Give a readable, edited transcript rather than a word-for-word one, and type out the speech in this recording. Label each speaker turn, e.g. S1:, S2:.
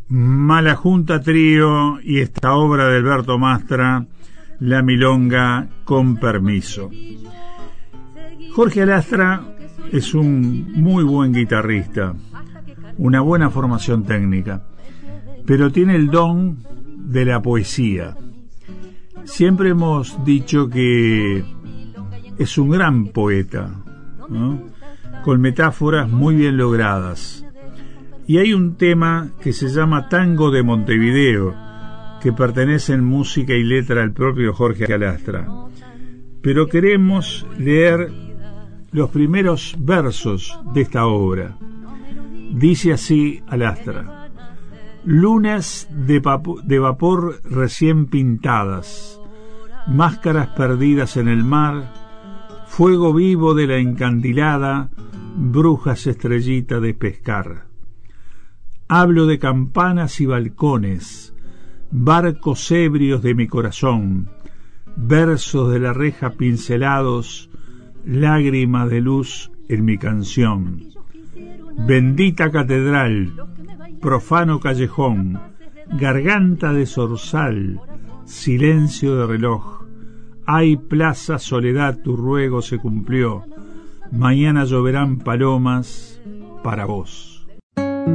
S1: Mala Junta Trío y esta obra de Alberto Mastra, La Milonga con permiso. Jorge Alastra es un muy buen guitarrista, una buena formación técnica, pero tiene el don de la poesía. Siempre hemos dicho que es un gran poeta, ¿no? Con metáforas muy bien logradas. Y hay un tema que se llama Tango de Montevideo, que pertenece en música y letra al propio Jorge Alastra. Pero queremos leer los primeros versos de esta obra. Dice así Alastra: lunas de vapor recién pintadas, máscaras perdidas en el mar, fuego vivo de la encandilada, brujas estrellita de pescar. Hablo de campanas y balcones, barcos ebrios de mi corazón, versos de la reja pincelados, lágrimas de luz en mi canción. Bendita catedral, profano callejón, garganta de zorzal, silencio de reloj. Ay, plaza soledad, tu ruego se cumplió, mañana lloverán palomas para vos.